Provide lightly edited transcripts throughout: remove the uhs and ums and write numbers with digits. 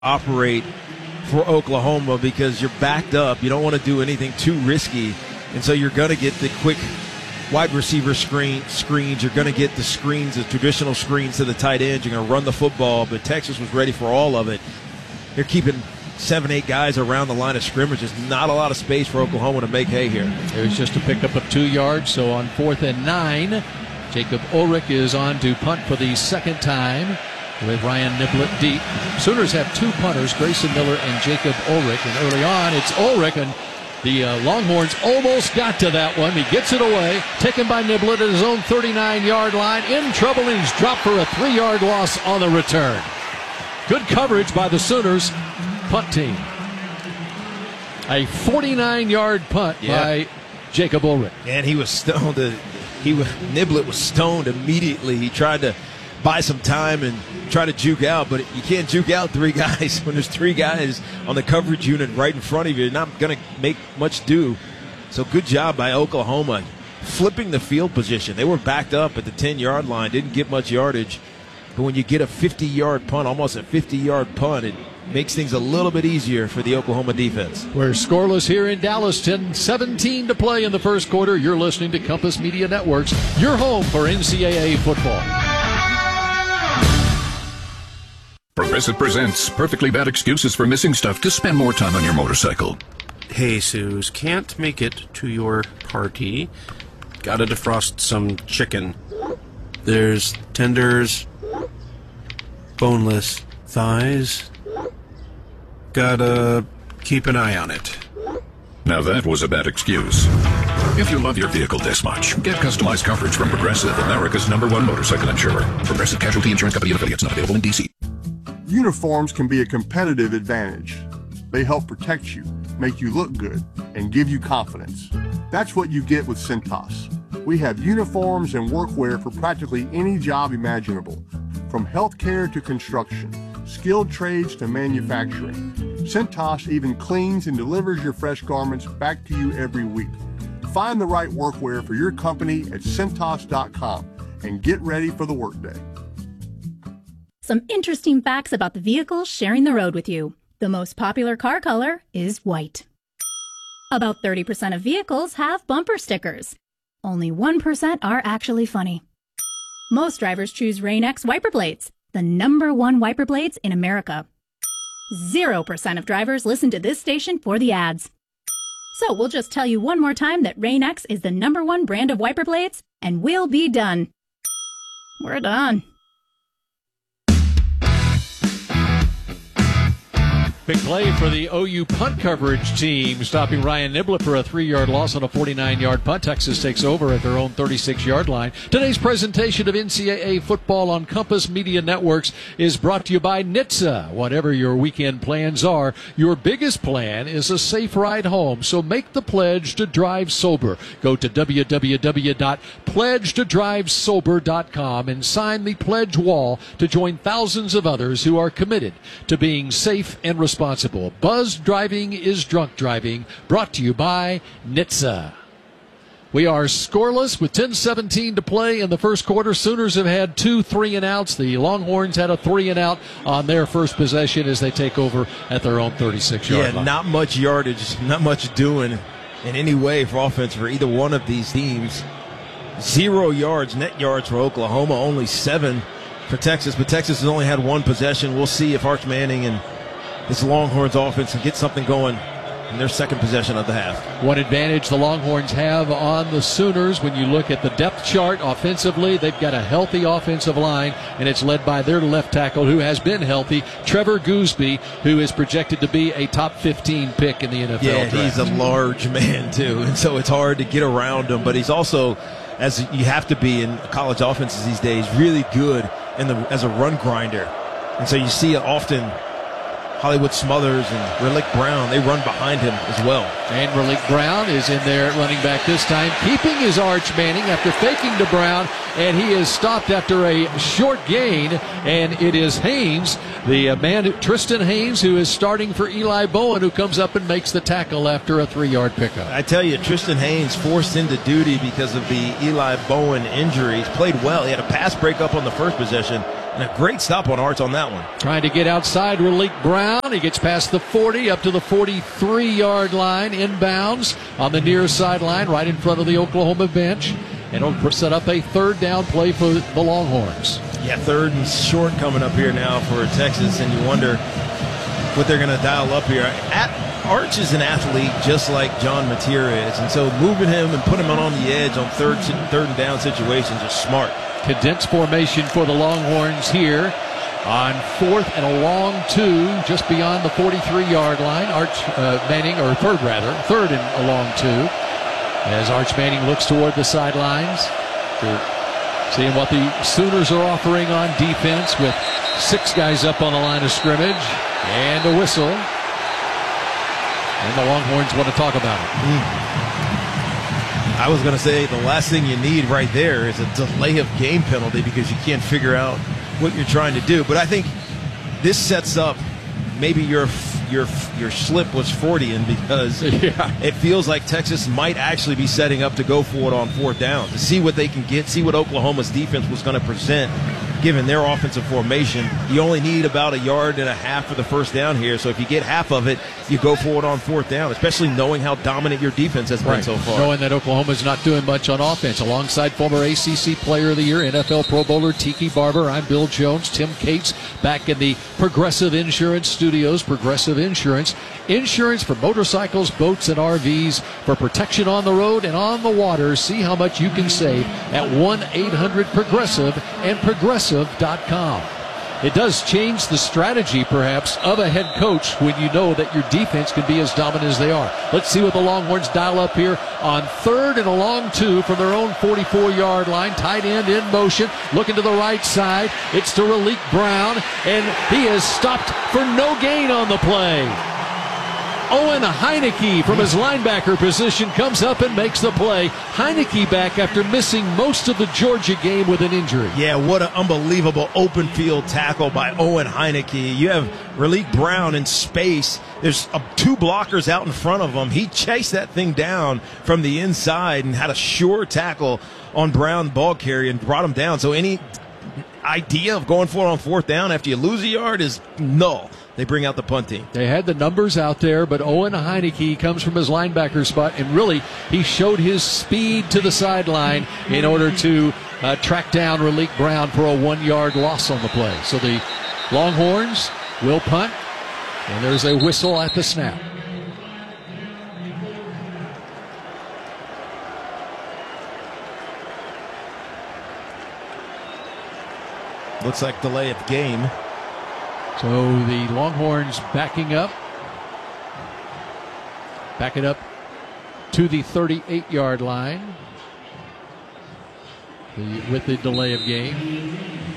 operate for Oklahoma because you're backed up. You don't want to do anything too risky, and so you're going to get the quick wide receiver screens. You're going to get the screens, the traditional screens to the tight ends. You're going to run the football, but Texas was ready for all of it. They're keeping 7-8 guys around the line of scrimmage. There's not a lot of space for Oklahoma to make hay here. There's just a pickup of 2 yards, so on 4th and 9, Jacob Ulrich is on to punt for the second time with Ryan Niblett deep. Sooners have 2 punters, Grayson Miller and Jacob Ulrich, and early on it's Ulrich, and the Longhorns almost got to that one. He gets it away, taken by Niblett at his own 39-yard line, in trouble, and he's dropped for a 3-yard loss on the return. Good coverage by the Sooners punt team. A 49-yard punt by Jacob Ulrich. And he was stoned. Niblett was stoned immediately. He tried to buy some time and try to juke out, but you can't juke out 3 guys. When there's 3 guys on the coverage unit right in front of you, you're not going to make much do. So good job by Oklahoma flipping the field position. They were backed up at the 10-yard line, didn't get much yardage. But when you get a 50-yard punt, almost a 50-yard punt, it makes things a little bit easier for the Oklahoma defense. We're scoreless here in Dallas, 10-17 to play in the first quarter. You're listening to Compass Media Networks, your home for NCAA football. Progressive presents Perfectly Bad Excuses for Missing Stuff to Spend More Time on Your Motorcycle. Hey, Suze, can't make it to your party. Gotta defrost some chicken. There's tenders, boneless thighs. Gotta keep an eye on it. Now that was a bad excuse. If you love your vehicle this much, get customized coverage from Progressive, America's #1 motorcycle insurer. Progressive Casualty Insurance Company and affiliates, not available in D.C. Uniforms can be a competitive advantage. They help protect you, make you look good, and give you confidence. That's what you get with Cintas. We have uniforms and workwear for practically any job imaginable, from healthcare to construction, skilled trades to manufacturing. Cintas even cleans and delivers your fresh garments back to you every week. Find the right workwear for your company at Cintas.com and get ready for the workday. Some interesting facts about the vehicles sharing the road with you. The most popular car color is white. About 30% of vehicles have bumper stickers. Only 1% are actually funny. Most drivers choose Rain-X wiper blades, the #1 wiper blades in America. 0% of drivers listen to this station for the ads. So we'll just tell you one more time that Rain-X is the #1 brand of wiper blades, and we'll be done. We're done. Big play for the OU punt coverage team, stopping Ryan Niblett for a 3-yard loss on a 49-yard punt. Texas takes over at their own 36-yard line. Today's presentation of NCAA football on Compass Media Networks is brought to you by NHTSA. Whatever your weekend plans are, your biggest plan is a safe ride home, so make the pledge to drive sober. Go to www.pledgetodrivesober.com and sign the pledge wall to join thousands of others who are committed to being safe and responsible. Buzzed driving is drunk driving. Brought to you by NHTSA. We are scoreless with 10-17 to play in the first quarter. Sooners have had 2 3-and-outs. The Longhorns had a 3-and-out on their first possession as they take over at their own 36-yard line. Not much yardage, not much doing in any way for offense for either one of these teams. 0 yards, net yards for Oklahoma, only 7 for Texas. But Texas has only had 1 possession. We'll see if Arch Manning and this Longhorns offense can get something going in their second possession of the half. One advantage the Longhorns have on the Sooners, when you look at the depth chart offensively, they've got a healthy offensive line, and it's led by their left tackle, who has been healthy, Trevor Gooseby, who is projected to be a top 15 pick in the NFL draft. He's a large man, too, and so it's hard to get around him, but he's also, as you have to be in college offenses these days, really good as a run grinder. And so you see it often. Hollywood Smothers and Relic Brown, they run behind him as well. And Relic Brown is in there running back this time, keeping his Arch Manning after faking to Brown, and he is stopped after a short gain, and it is Haynes, the man, Tristan Haynes, who is starting for Eli Bowen, who comes up and makes the tackle after a 3-yard pickup. I tell you, Tristan Haynes forced into duty because of the Eli Bowen injury. He's played well. He had a pass breakup on the first possession. And a great stop on Arch on that one. Trying to get outside Raleek Brown. He gets past the 40 up to the 43-yard line, inbounds on the near sideline right in front of the Oklahoma bench. And it'll set up a third down play for the Longhorns. Yeah, third and short coming up here now for Texas, and you wonder what they're going to dial up here. Arch is an athlete just like John Mateer is, and so moving him and putting him on the edge on third and down situations is smart. Condensed formation for the Longhorns here on fourth and a long 2, just beyond the 43-yard line. Third and a long 2. As Arch Manning looks toward the sidelines, seeing what the Sooners are offering on defense with 6 guys up on the line of scrimmage and a whistle. And the Longhorns want to talk about it. I was going to say the last thing you need right there is a delay of game penalty because you can't figure out what you're trying to do. But I think this sets up maybe your slip was Fortean because it feels like Texas might actually be setting up to go for it on fourth down to see what they can get, see what Oklahoma's defense was going to present given their offensive formation. You only need about 1.5 yards for the first down here, so if you get half of it, you go for it on fourth down, especially knowing how dominant your defense has been so far. Knowing that Oklahoma's not doing much on offense. Alongside former ACC Player of the Year, NFL Pro Bowler Tiki Barber, I'm Bill Jones. Tim Cates back in the Progressive Insurance Studios. Progressive Insurance. Insurance for motorcycles, boats, and RVs for protection on the road and on the water. See how much you can save at 1-800-PROGRESSIVE and Progressive.com. It does change the strategy, perhaps, of a head coach when you know that your defense can be as dominant as they are. Let's see what the Longhorns dial up here on third and a long 2 from their own 44-yard line. Tight end in motion, looking to the right side. It's to Raleek Brown, and he is stopped for no gain on the play. Owen Heineke from his linebacker position comes up and makes the play. Heineke back after missing most of the Georgia game with an injury. Yeah, what an unbelievable open field tackle by Owen Heineke. You have Raleek Brown in space. There's 2 blockers out in front of him. He chased that thing down from the inside and had a sure tackle on Brown, ball carrier, and brought him down. So any idea of going for it on fourth down after you lose a yard is null. They bring out the punt team. They had the numbers out there, but Owen Heineke comes from his linebacker spot, and really he showed his speed to the sideline in order to track down Raleek Brown for a 1-yard loss on the play. So the Longhorns will punt, and there's a whistle at the snap. Looks like delay of game. So the Longhorns back it up to the 38-yard line with the delay of game.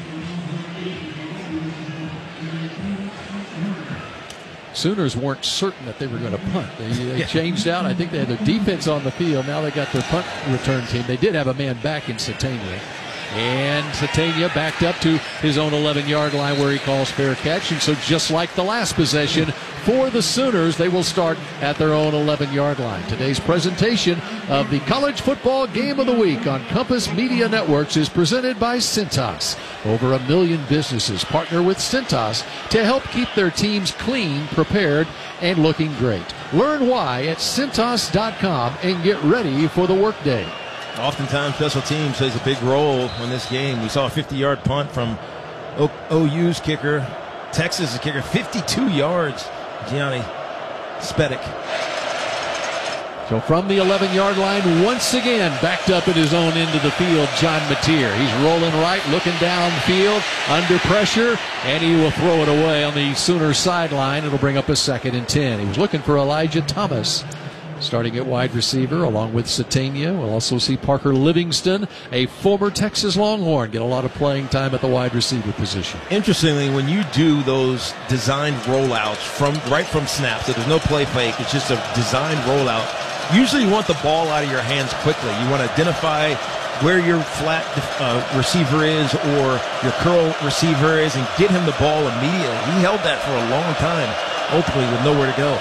Sooners weren't certain that they were going to punt. They changed out. I think they had their defense on the field. Now they got their punt return team. They did have a man back in Satania. And Satania backed up to his own 11-yard line where he calls fair catch. And so just like the last possession for the Sooners, they will start at their own 11-yard line. Today's presentation of the College Football Game of the Week on Compass Media Networks is presented by Cintas. Over 1 million businesses partner with Cintas to help keep their teams clean, prepared, and looking great. Learn why at Cintas.com and get ready for the workday. Oftentimes, special teams plays a big role in this game. We saw a 50-yard punt from OU's kicker. Texas' kicker, 52 yards. Gianni Spedic. So from the 11-yard line, once again, backed up at his own end of the field, John Mateer. He's rolling right, looking downfield, under pressure, and he will throw it away on the Sooners sideline. It'll bring up a 2nd and 10. He was looking for Elijah Thomas, starting at wide receiver, along with Satania. We'll also see Parker Livingston, a former Texas Longhorn, get a lot of playing time at the wide receiver position. Interestingly, when you do those designed rollouts right from snap, so there's no play fake, it's just a designed rollout, usually you want the ball out of your hands quickly. You want to identify where your flat receiver is or your curl receiver is and get him the ball immediately. He held that for a long time, ultimately with nowhere to go.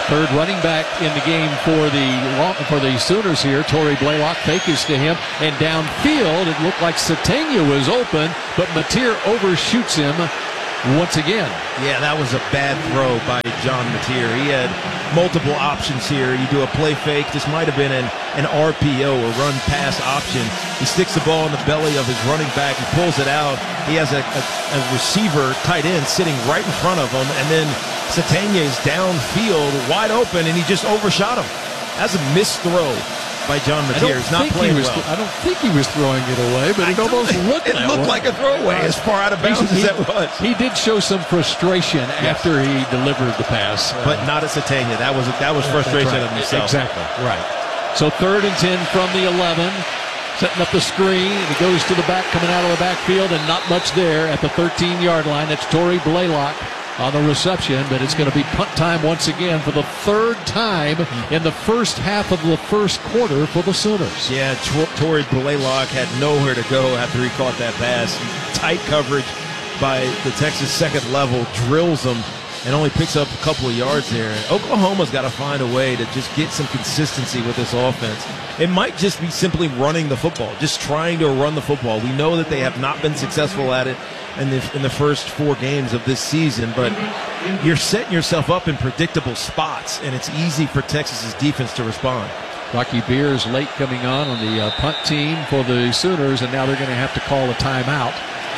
Third running back in the game for the Sooners here. Torrey Blaylock fakes to him, and downfield it looked like Satania was open, but Mateer overshoots him once again. Yeah, that was a bad throw by John Mateer. He had multiple options here. You do a play fake. This might have been an RPO, a run pass option. He sticks the ball in the belly of his running back. He pulls it out. He has a receiver, tight end, sitting right in front of him. And then Satania is downfield, wide open, and he just overshot him. That's a missed throw by John Mateer. He's not playing well. I don't think he was throwing it away, but it almost looked it looked like a throwaway as far out of bounds as that was. He did show some frustration after he delivered the pass. But not at Satania. That was frustration of himself. Exactly. Right. So 3rd and 10 from the 11. Setting up the screen. And he goes to the back, coming out of the backfield, and not much there at the 13-yard line. That's Torrey Blaylock on the reception, but it's going to be punt time once again for the 3rd time in the first half of the first quarter for the Sooners. Yeah, Torrey Blaylock had nowhere to go after he caught that pass. Tight coverage by the Texas second level, drills him, and only picks up a couple of yards there. Oklahoma's got to find a way to just get some consistency with this offense. It might just be simply running the football, just trying to run the football. We know that they have not been successful at it in the first 4 games of this season, but you're setting yourself up in predictable spots, and it's easy for Texas's defense to respond. Rocky Beers late coming on the punt team for the Sooners, and now they're going to have to call a timeout.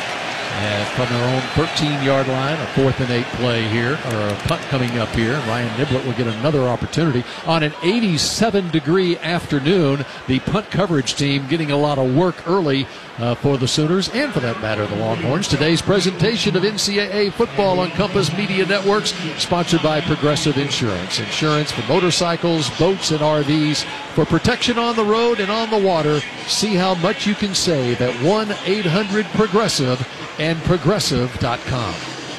From their own 13-yard line, a 4th and 8 play here, or a punt coming up here. Ryan Niblett will get another opportunity. On an 87-degree afternoon, the punt coverage team getting a lot of work early for the Sooners, and for that matter, the Longhorns. Today's presentation of NCAA football on Compass Media Networks, sponsored by Progressive Insurance. Insurance for motorcycles, boats, and RVs. For protection on the road and on the water, see how much you can save at 1-800-PROGRESSIVE and Progressive.com.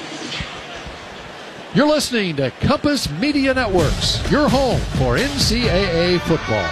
You're listening to Compass Media Networks, your home for NCAA football.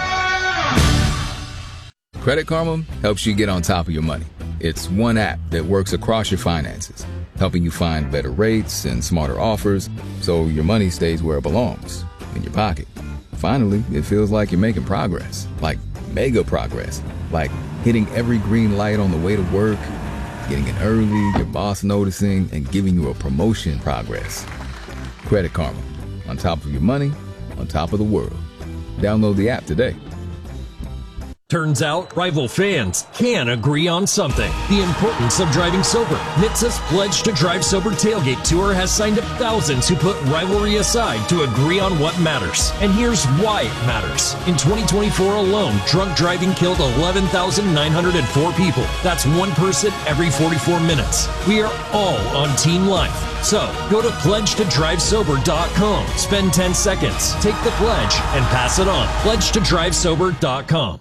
Credit Karma helps you get on top of your money. It's one app that works across your finances, helping you find better rates and smarter offers so your money stays where it belongs, in your pocket. Finally, it feels like you're making progress, like mega progress, like hitting every green light on the way to work, getting in early, your boss noticing, and giving you a promotion progress. Credit Karma. On top of your money, on top of the world. Download the app today. Turns out, rival fans can agree on something. The importance of driving sober. NHTSA's Pledge to Drive Sober Tailgate Tour has signed up thousands who put rivalry aside to agree on what matters. And here's why it matters. In 2024 alone, drunk driving killed 11,904 people. That's one person every 44 minutes. We are all on Team Life. So, go to pledgetodrivesober.com. Spend 10 seconds, take the pledge, and pass it on. Pledgetodrivesober.com.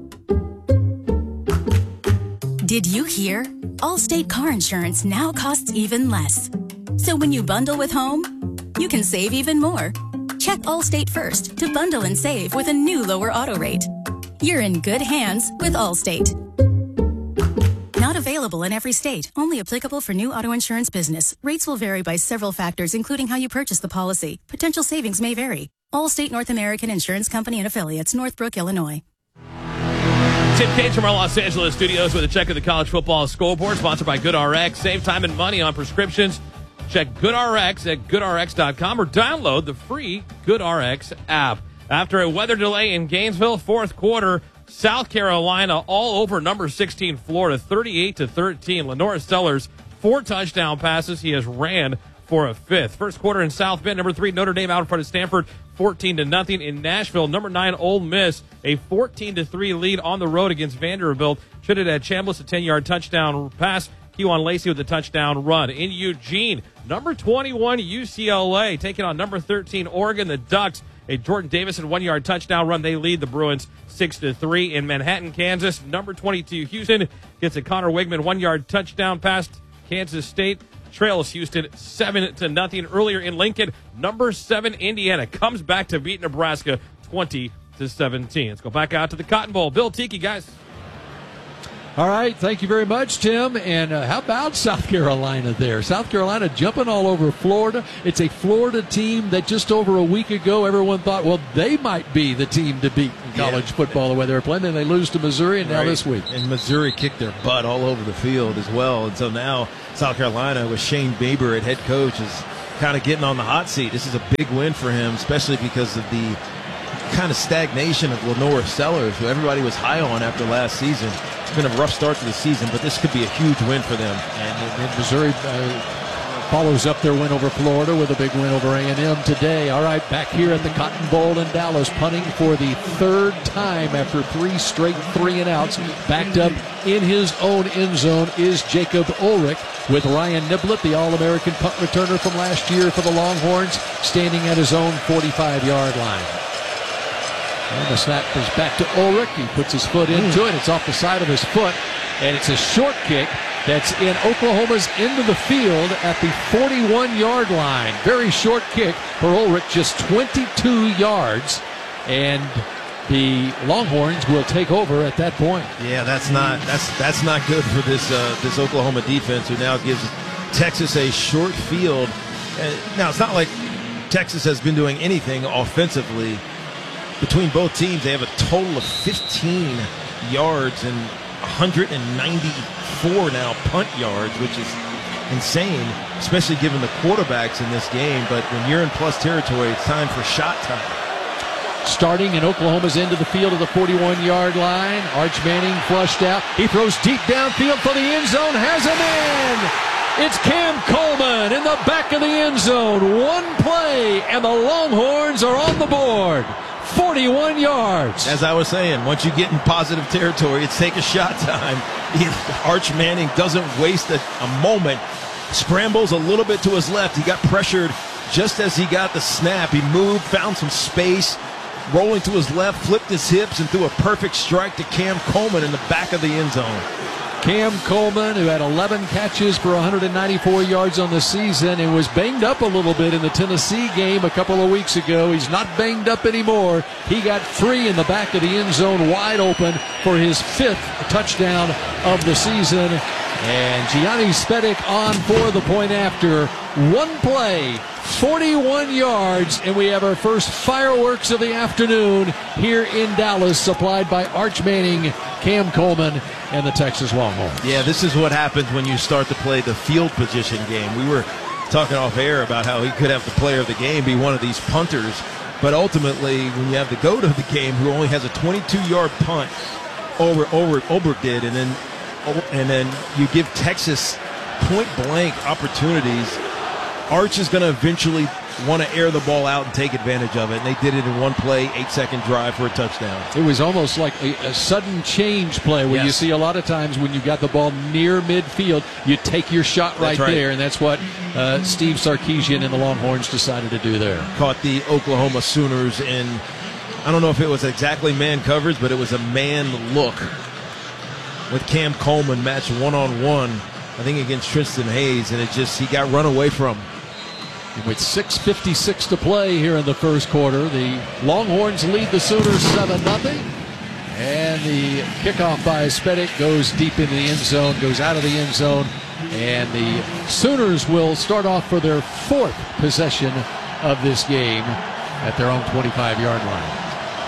Did you hear? Allstate car insurance now costs even less. So when you bundle with home, you can save even more. Check Allstate first to bundle and save with a new lower auto rate. You're in good hands with Allstate. Not available in every state. Only applicable for new auto insurance business. Rates will vary by several factors, including how you purchase the policy. Potential savings may vary. Allstate North American Insurance Company and Affiliates, Northbrook, Illinois. Tim Cates from our Los Angeles studios with a check of the college football scoreboard, sponsored by GoodRx. Save time and money on prescriptions. Check GoodRx at GoodRx.com or download the free GoodRx app. After a weather delay in Gainesville, fourth quarter, South Carolina all over number 16 Florida, 38-13. Lenora Stellars, 4 touchdown passes. He has ran for a 5th. First quarter in South Bend, number 3 Notre Dame out in front of Stanford, 14-0. In Nashville, number 9 Ole Miss, a 14-3 lead on the road against Vanderbilt. Trinidad Chambliss, a 10-yard touchdown pass. Kewan Lacey with a touchdown run. In Eugene, number 21 UCLA taking on number 13 Oregon. The Ducks, a Jordan Davison 1-yard touchdown run. They lead the Bruins 6-3. In Manhattan, Kansas, number 22 Houston gets a Connor Wigman 1-yard touchdown pass. Kansas State trails Houston 7-0. Earlier in Lincoln, number 7 Indiana comes back to beat Nebraska 20-17. Let's go back out to the Cotton Bowl. Bill Tiki, guys. All right, thank you very much, Tim. And how about South Carolina there? South Carolina jumping all over Florida. It's a Florida team that just over a week ago everyone thought, well, they might be the team to beat in college football the way they were playing. Then they lose to Missouri, and now this week. And Missouri kicked their butt all over the field as well. And so now South Carolina with Shane Beamer at head coach is kind of getting on the hot seat. This is a big win for him, especially because of the kind of stagnation of Lenore Sellers, who everybody was high on after last season. It's been a rough start to the season, but this could be a huge win for them. And Missouri follows up their win over Florida with a big win over A&M today. All right, back here at the Cotton Bowl in Dallas, punting for the third time after 3 straight 3-and-outs. Backed up in his own end zone is Jacob Ulrich, with Ryan Niblett, the All-American punt returner from last year for the Longhorns, standing at his own 45-yard line. And the snap is back to Ulrich. He puts his foot into it. It's off the side of his foot, and it's a short kick that's in Oklahoma's end of the field at the 41-yard line. Very short kick for Ulrich, just 22 yards, and the Longhorns will take over at that point. Yeah, that's not good for this Oklahoma defense, who now gives Texas a short field. Now, it's not like Texas has been doing anything offensively. Between both teams, they have a total of 15 yards and 194 now punt yards, which is insane, especially given the quarterbacks in this game. But when you're in plus territory, it's time for shot time. Starting in Oklahoma's end of the field at the 41-yard line, Arch Manning flushed out. He throws deep downfield for the end zone, has him in. It's Cam Coleman in the back of the end zone. One play, and the Longhorns are on the board. 41 yards. As I was saying, once you get in positive territory, it's take a shot time. Arch Manning doesn't waste a moment. Scrambles a little bit to his left. He got pressured just as he got the snap. He moved, found some space, rolling to his left, flipped his hips, and threw a perfect strike to Cam Coleman in the back of the end zone. Cam Coleman, who had 11 catches for 194 yards on the season and was banged up a little bit in the Tennessee game a couple of weeks ago. He's not banged up anymore. He got 3 in the back of the end zone, wide open for his 5th touchdown of the season. And Gianni Spedic on for the point after. One play, 41 yards, and we have our first fireworks of the afternoon here in Dallas, supplied by Arch Manning, Cam Coleman, and the Texas Longhorns. Yeah, this is what happens when you start to play the field position game. We were talking off air about how he could have the player of the game be one of these punters, but ultimately when you have the GOAT of the game who only has a 22-yard punt over did, and then you give Texas point-blank opportunities, Arch is going to eventually want to air the ball out and take advantage of it. And they did it in one play, 8-second drive for a touchdown. It was almost like a sudden change play where you see a lot of times when you've got the ball near midfield, you take your shot right there, and that's what Steve Sarkisian and the Longhorns decided to do there. Caught the Oklahoma Sooners in, I don't know if it was exactly man coverage, but it was a man look with Cam Coleman matched one-on-one, I think against Tristan Hayes, and he got run away from. With 6:56 to play here in the first quarter, the Longhorns lead the Sooners 7-0. And the kickoff by Spedic goes deep in the end zone, goes out of the end zone. And the Sooners will start off for their 4th possession of this game at their own 25-yard line.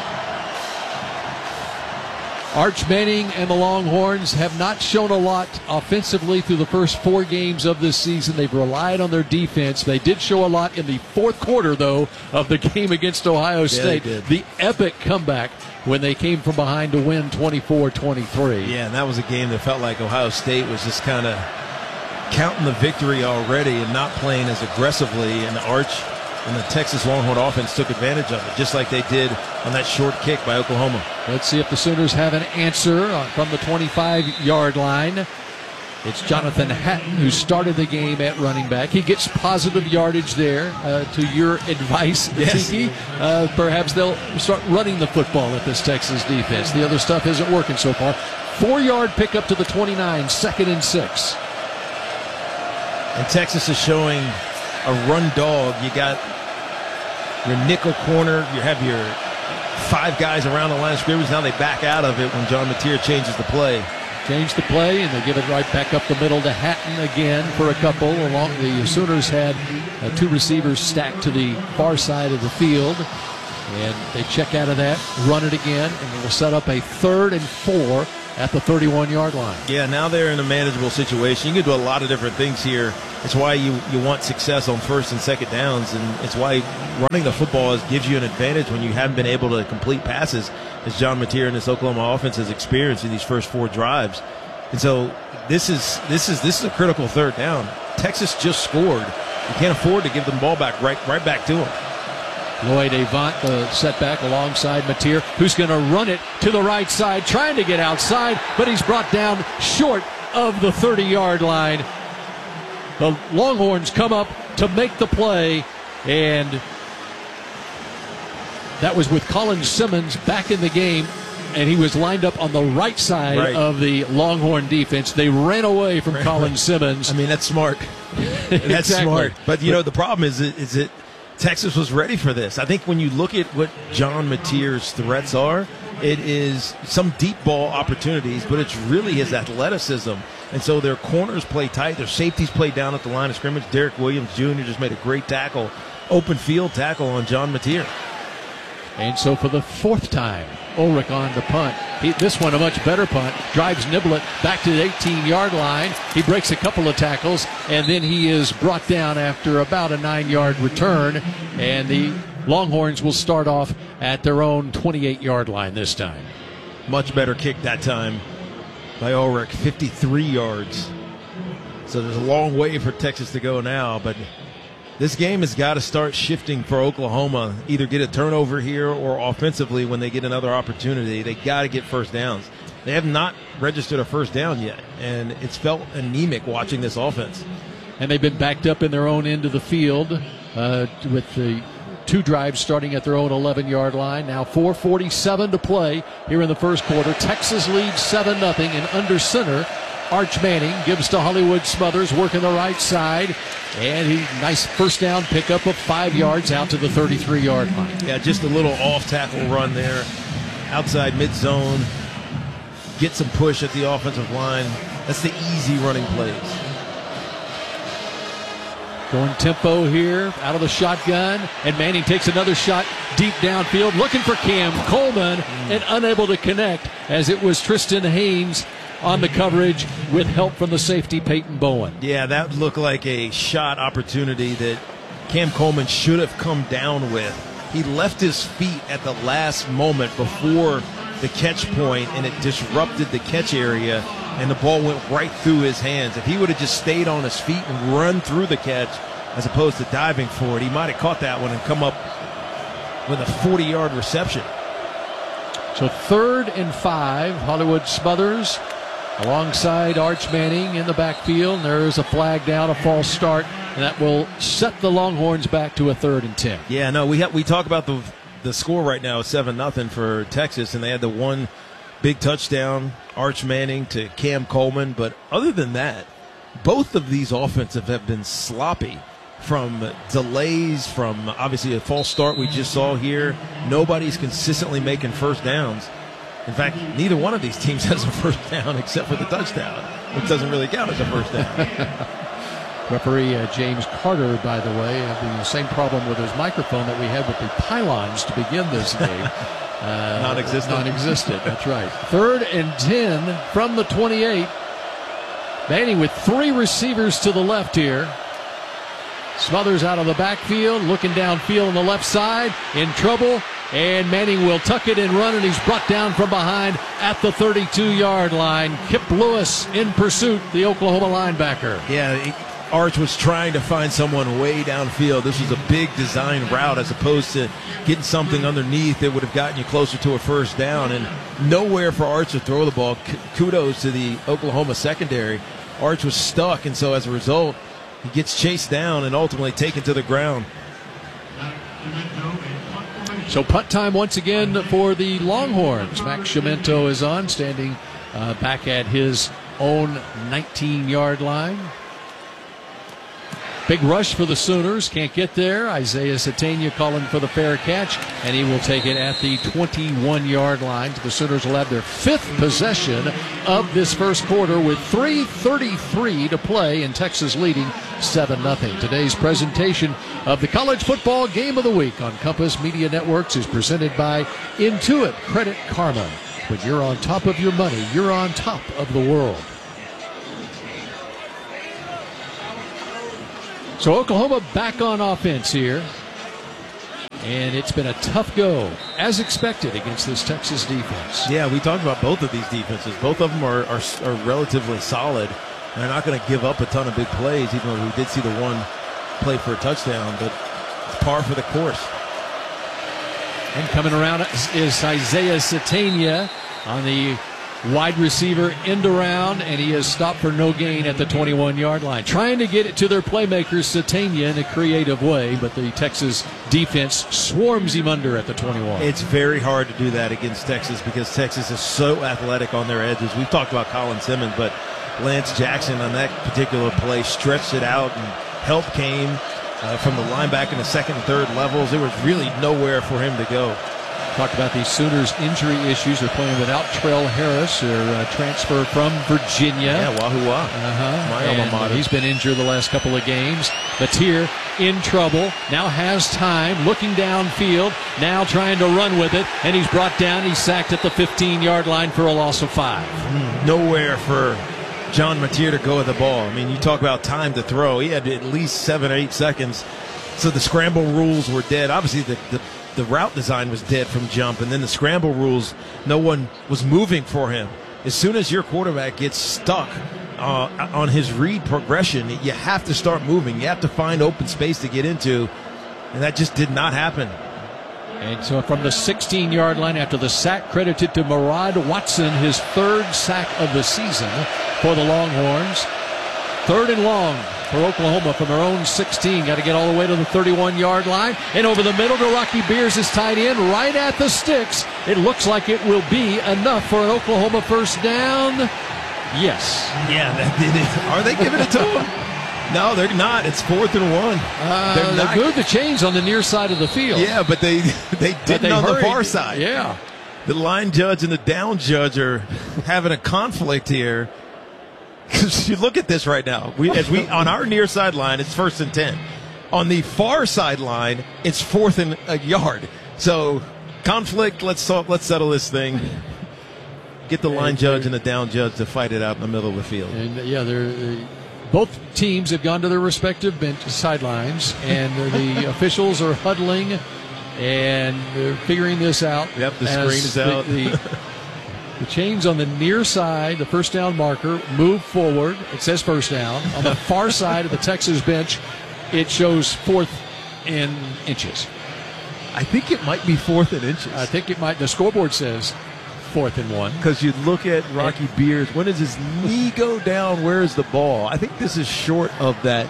Arch Manning and the Longhorns have not shown a lot offensively through the first 4 games of this season. They've relied on their defense. They did show a lot in the 4th quarter, though, of the game against Ohio State. The epic comeback when they came from behind to win 24-23. Yeah, and that was a game that felt like Ohio State was just kind of counting the victory already and not playing as aggressively, and Arch and the Texas Longhorn offense took advantage of it, just like they did on that short kick by Oklahoma. Let's see if the Sooners have an answer from the 25-yard line. It's Jonathan Hatton who started the game at running back. He gets positive yardage there. To your advice, Tiki, perhaps they'll start running the football at this Texas defense. The other stuff isn't working so far. 4-yard pickup to the 29, 2nd and 6. And Texas is showing a run dog. You got your nickel corner, you have your 5 guys around the line of scrimmage. Now they back out of it when John Mateer changes the play. change the play, and they give it right back up the middle to Hatton again for a couple. Along the Sooners had 2 receivers stacked to the far side of the field, and they check out of that, run it again, and they will set up a 3rd and 4 at the 31-yard line. Yeah, now they're in a manageable situation. You can do a lot of different things here. It's why you want success on 1st and 2nd downs, and it's why running the football gives you an advantage when you haven't been able to complete passes, as John Mateer and this Oklahoma offense has experienced in these first 4 drives. And so this is a critical 3rd down. Texas just scored. You can't afford to give them the ball back right back to them. Lloyd Avant, the setback alongside Mateer, who's going to run it to the right side, trying to get outside, but he's brought down short of the 30-yard line. The Longhorns come up to make the play, and that was with Colin Simmons back in the game, and he was lined up on the right side of the Longhorn defense. They ran away from Colin Simmons. I mean, that's smart. That's Exactly. smart. But, the problem is that Texas was ready for this. I think when you look at what John Mateer's threats are, it is some deep ball opportunities, but it's really his athleticism. And so their corners play tight. Their safeties play down at the line of scrimmage. Derek Williams Jr. just made a great tackle, open field tackle on John Mateer. And so for the 4th time, Ulrich on the punt. This one a much better punt. Drives Niblett back to the 18-yard line. He breaks a couple of tackles, and then he is brought down after about a 9-yard return. And the Longhorns will start off at their own 28-yard line this time. Much better kick that time by Ulrich, 53 yards. So there's a long way for Texas to go now, but this game has got to start shifting for Oklahoma. Either get a turnover here or offensively when they get another opportunity. They got to get 1st downs. They have not registered a 1st down yet, and it's felt anemic watching this offense. And they've been backed up in their own end of the field with the 2 drives starting at their own 11-yard line. Now 4:47 to play here in the first quarter. Texas leads 7-0, and under center, Arch Manning gives to Hollywood Smothers, working the right side, and nice 1st down pickup of 5 yards out to the 33-yard line. Yeah, just a little off-tackle run there, outside mid-zone, get some push at the offensive line. That's the easy running plays. Going tempo here, out of the shotgun, and Manning takes another shot deep downfield, looking for Cam Coleman, and unable to connect, as it was Tristan Haynes on the coverage with help from the safety Peyton Bowen. Yeah, that looked like a shot opportunity that Cam Coleman should have come down with. He left his feet at the last moment before the catch point, and it disrupted the catch area, and the ball went right through his hands. If he would have just stayed on his feet and run through the catch as opposed to diving for it, he might have caught that one and come up with a 40-yard reception. So 3rd and 5, Hollywood Smothers alongside Arch Manning in the backfield. And there is a flag down, a false start, and that will set the Longhorns back to a 3rd and 10. Yeah, no, we talk about the score right now is 7-0 for Texas, and they had the one big touchdown, Arch Manning to Cam Coleman. But other than that, both of these offensive have been sloppy, from delays, from obviously a false start we just saw here. Nobody's consistently making 1st downs. In fact, neither one of these teams has a 1st down except for the touchdown, which doesn't really count as a 1st down. Referee James Carter, by the way, having the same problem with his microphone that we had with the pylons to begin this game. Non-existent. That's right. 3rd and 10 from the 28. Manning with 3 receivers to the left here. Smothers out of the backfield, looking downfield on the left side, in trouble, and Manning will tuck it and run, and he's brought down from behind at the 32-yard line. Kip Lewis in pursuit, the Oklahoma linebacker. Yeah, Arch was trying to find someone way downfield. This was a big design route as opposed to getting something underneath that would have gotten you closer to a 1st down, and nowhere for Arch to throw the ball. Kudos to the Oklahoma secondary. Arch was stuck, and so as a result, he gets chased down and ultimately taken to the ground. So punt time once again for the Longhorns. Max Chiamento is on, standing back at his own 19-yard line. Big rush for the Sooners. Can't get there. Isaiah Satania calling for the fair catch, and he will take it at the 21-yard line. The Sooners will have their 5th possession of this first quarter with 3:33 to play, and Texas leading 7-0. Today's presentation of the College Football Game of the Week on Compass Media Networks is presented by Intuit Credit Karma. When you're on top of your money, you're on top of the world. So Oklahoma back on offense here. And it's been a tough go, as expected, against this Texas defense. Yeah, we talked about both of these defenses. Both of them are relatively solid. They're not going to give up a ton of big plays, even though we did see the one play for a touchdown, but it's par for the course. And coming around is Isaiah Satania on the wide receiver end around, and he is stopped for no gain at the 21-yard line. Trying to get it to their playmakers, Satania, in a creative way, but the Texas defense swarms him under at the 21. It's very hard to do that against Texas because Texas is so athletic on their edges. We've talked about Colin Simmons, but Lance Jackson on that particular play stretched it out, and help came from the linebacker in the second and third levels. There was really nowhere for him to go. Talked about the Sooners' injury issues. They're playing without Trell Harris, their transfer from Virginia. Yeah, Wahoo Wah. My alma mater. He's been injured the last couple of games. Batier in trouble. Now has time, looking downfield. Now trying to run with it, and he's brought down. He's sacked at the 15-yard line for a loss of 5. Nowhere for John Batier to go with the ball. I mean, you talk about time to throw. He had at least 7 or 8 seconds. So the scramble rules were dead. Obviously, the route design was dead from jump, and then the scramble rules, no one was moving for him. As soon as your quarterback gets stuck on his read progression, you have to start moving. You have to find open space to get into, and that just did not happen. And so from the 16-yard line, after the sack credited to Murad Watson, his 3rd sack of the season for the Longhorns. 3rd and long for Oklahoma from their own 16. Got to get all the way to the 31-yard line. And over the middle to Rocky Beers, is tight end right at the sticks. It looks like it will be enough for an Oklahoma first down. Yes. Yeah, are they giving it to him? No, they're not. It's 4th and 1. They're good the chains on the near side of the field. Yeah, but they didn't on the far side. Yeah. The line judge and the down judge are having a conflict here. Because you look at this right now. On our near sideline, it's 1st and 10. On the far sideline, it's 4th and a yard. So conflict. Let's settle this thing. Get the line judge and the down judge to fight it out in the middle of the field. And yeah, both teams have gone to their respective bench sidelines, and the officials are huddling, and they're figuring this out. Yep, the screen is out. The chains on the near side, the first down marker, move forward. It says first down. On the far side of the Texas bench, it shows 4th in inches. I think it might be 4th in inches. I think it might. The scoreboard says 4th and 1. Because you look at Rocky Beers. When does his knee go down? Where is the ball? I think this is short of that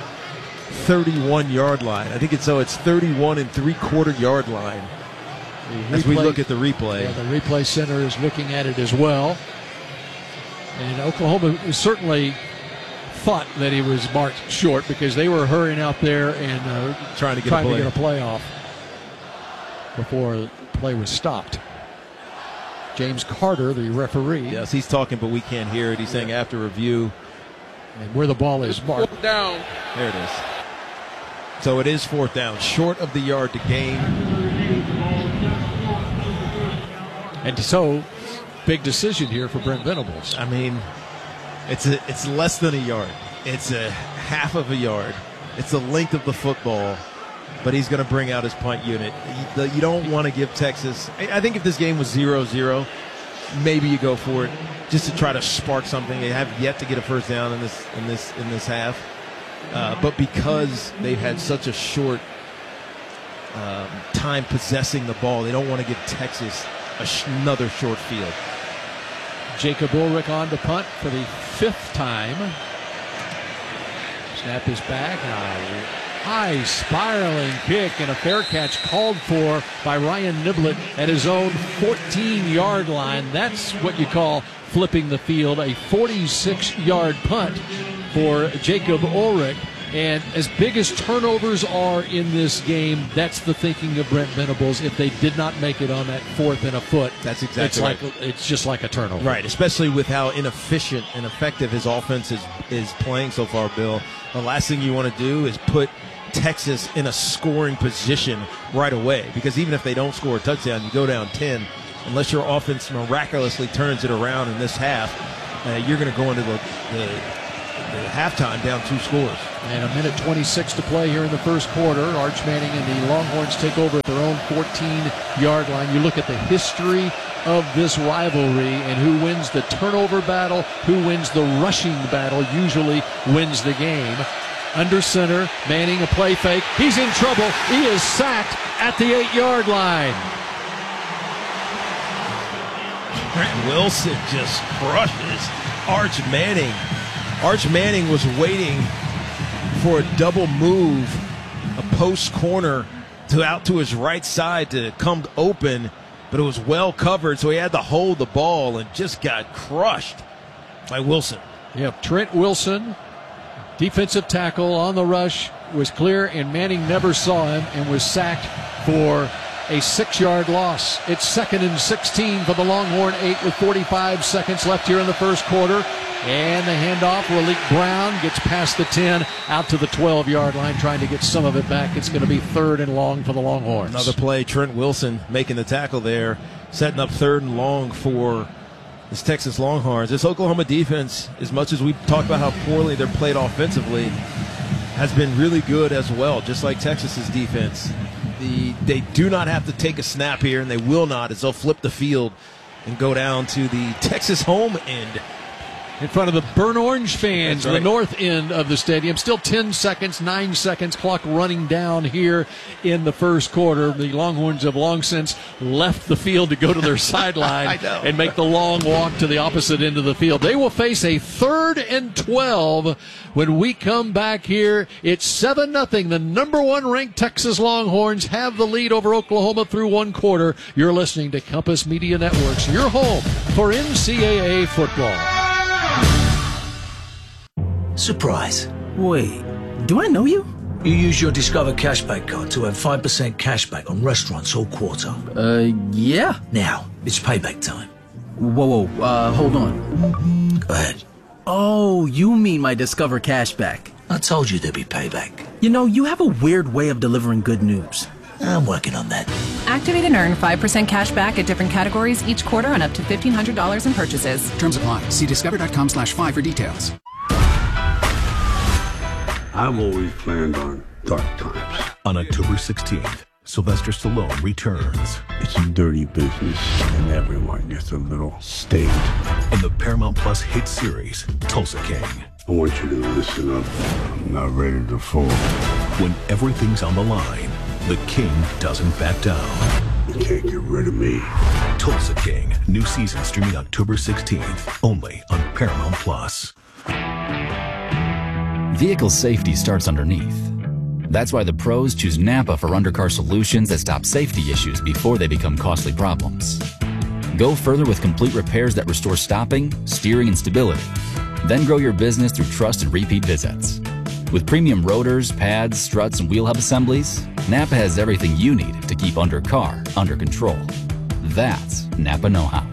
31-yard line. I think it's 31 3/4 line. As we look at the replay. Yeah, the replay center is looking at it as well. And Oklahoma certainly thought that he was marked short because they were hurrying out there and trying to get a play off before the play was stopped. James Carter, the referee. Yes, he's talking, but we can't hear it. He's saying after review. And where the ball is marked. Down. There it is. So it is 4th down, short of the yard to gain. And so, big decision here for Brent Venables. I mean, it's less than a yard. It's a half of a yard. It's the length of the football, but he's going to bring out his punt unit. You don't want to give Texas. I think if this game was 0-0, maybe you go for it just to try to spark something. They have yet to get a first down in this half, but because they've had such a short time possessing the ball, they don't want to give Texas another short field. Jacob Ulrich on to punt for the 5th time. Snap is back. High spiraling kick and a fair catch called for by Ryan Niblett at his own 14-yard line. That's what you call flipping the field. A 46-yard punt for Jacob Ulrich. And as big as turnovers are in this game, that's the thinking of Brent Venables. If they did not make it on that 4th and a foot, that's exactly right. It's just like a turnover. Right, especially with how inefficient and effective his offense is playing so far, Bill. The last thing you want to do is put Texas in a scoring position right away, because even if they don't score a touchdown, you go down 10. Unless your offense miraculously turns it around in this half, you're going to go into the halftime down 2 scores. And a minute 26 to play here in the first quarter. Arch Manning and the Longhorns take over at their own 14-yard line. You look at the history of this rivalry and who wins the turnover battle, who wins the rushing battle, usually wins the game. Under center, Manning a play fake. He's in trouble. He is sacked at the 8-yard line. Trent Wilson just crushes Arch Manning. Arch Manning was waiting for a double move, a post corner out to his right side to come open, but it was well covered, so he had to hold the ball and just got crushed by Wilson. Yep, Trent Wilson, defensive tackle on the rush, was clear, and Manning never saw him and was sacked for a 6-yard loss. It's 2nd and 16 for the Longhorn 8 with 45 seconds left here in the first quarter. And the handoff, Raleek Brown gets past the 10, out to the 12-yard line, trying to get some of it back. It's going to be 3rd and long for the Longhorns. Another play, Trent Wilson making the tackle there, setting up 3rd and long for this Texas Longhorns. This Oklahoma defense, as much as we talk about how poorly they're played offensively, has been really good as well, just like Texas's defense. They do not have to take a snap here, and they will not, as they'll flip the field and go down to the Texas home end. In front of the Burnt Orange fans, right. The north end of the stadium. Still 10 seconds, 9 seconds, clock running down here in the first quarter. The Longhorns have long since left the field to go to their sideline and make the long walk to the opposite end of the field. They will face a 3rd and 12 when we come back here. It's 7-0. The number 1 ranked Texas Longhorns have the lead over Oklahoma through 1 quarter. You're listening to Compass Media Networks, your home for NCAA football. Surprise. Wait, do I know you? You use your Discover Cashback card to have 5% cashback on restaurants all quarter. Yeah. Now, it's payback time. Whoa, hold on. Go ahead. Oh, you mean my Discover Cashback. I told you there'd be payback. You know, you have a weird way of delivering good news. I'm working on that. Activate and earn 5% cash back at different categories each quarter on up to $1,500 in purchases. Terms apply. See discover.com/5 for details. I've always planned on dark times. On October 16th, Sylvester Stallone returns. It's a dirty business, and everyone gets a little staged. In the Paramount Plus hit series, Tulsa King. I want you to listen up. I'm not ready to fall. When everything's on the line, the King doesn't back down. You can't get rid of me. Tulsa King, new season streaming October 16th, only on Paramount Plus. Vehicle safety starts underneath. That's why the pros choose Napa for undercar solutions that stop safety issues before they become costly problems. Go further with complete repairs that restore stopping, steering, and stability. Then grow your business through trust and repeat visits. With premium rotors, pads, struts, and wheel hub assemblies, Napa has everything you need to keep undercar under control. That's Napa know-how.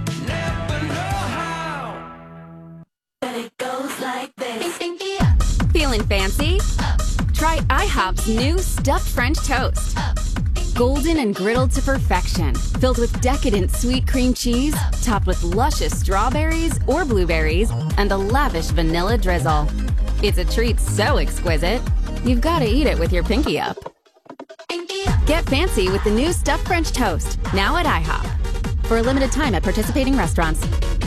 Feeling fancy? Try IHOP's new stuffed French toast. Golden and griddled to perfection, filled with decadent sweet cream cheese, topped with luscious strawberries or blueberries, and a lavish vanilla drizzle. It's a treat so exquisite, you've got to eat it with your pinky up. Get fancy with the new stuffed French toast, now at IHOP. For a limited time at participating restaurants.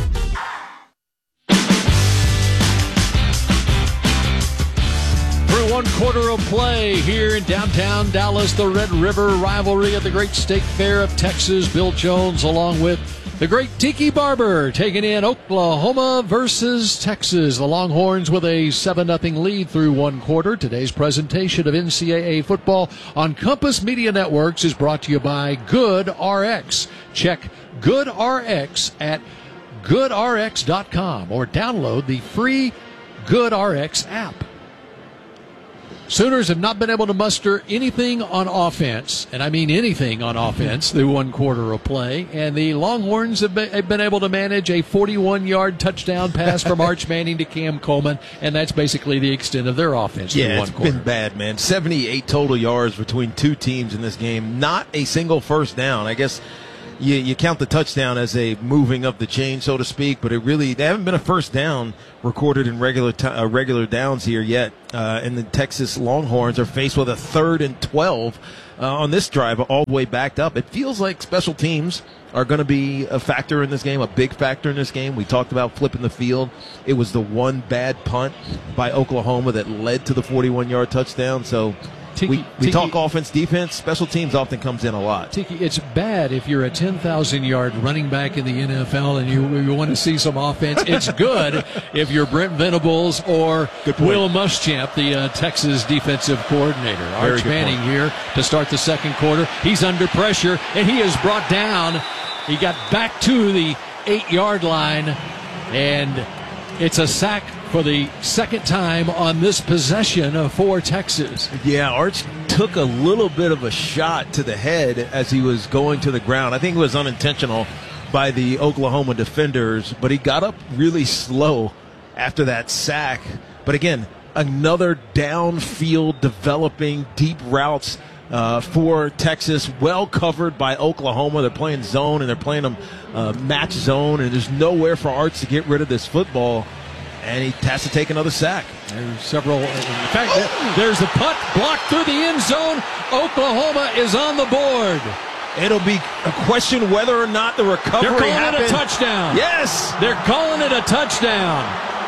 Through 1 quarter of play here in downtown Dallas, the Red River rivalry at the Great State Fair of Texas. Bill Jones along with the great Tiki Barber taking in Oklahoma versus Texas. The Longhorns with a 7-0 lead through 1 quarter. Today's presentation of NCAA football on Compass Media Networks is brought to you by GoodRx. Check GoodRx at GoodRx.com or download the free GoodRx app. Sooners have not been able to muster anything on offense, and I mean anything on offense, through one quarter of play. And the Longhorns have been able to manage a 41-yard touchdown pass from Arch Manning to Cam Coleman, and that's basically the extent of their offense through one quarter. It's been bad, man. 78 total yards between two teams in this game. Not a single first down. I guess you count the touchdown as a moving of the chain, so to speak, but there haven't been a first down recorded in regular downs here yet. And the Texas Longhorns are faced with a 3rd and 12 on this drive, all the way backed up. It feels like special teams are going to be a factor in this game, a big factor in this game. We talked about flipping the field. It was the one bad punt by Oklahoma that led to the 41-yard touchdown. So we talk offense, defense. Special teams often comes in a lot. Tiki, it's bad if you're a 10,000-yard running back in the NFL and you want to see some offense. It's good if you're Brent Venables or Will Muschamp, the Texas defensive coordinator. Arch Manning here to start the second quarter. He's under pressure, and he is brought down. He got back to the 8-yard line, and it's a sack for the second time on this possession for Texas. Yeah, Arch took a little bit of a shot to the head as he was going to the ground. I think it was unintentional by the Oklahoma defenders, but he got up really slow after that sack. But again, another downfield developing deep routes for Texas, well covered by Oklahoma. They're playing zone, and they're playing them match zone, and there's nowhere for Arch to get rid of this football. And he has to take another sack. There's several. In fact, there's the punt blocked through the end zone. Oklahoma is on the board. It'll be a question whether or not the recovery happened. They're calling it a touchdown. Yes. They're calling it a touchdown.